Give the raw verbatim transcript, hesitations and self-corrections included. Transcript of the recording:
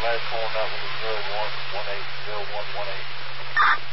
last one, that one is zero one one eight zero one one eight.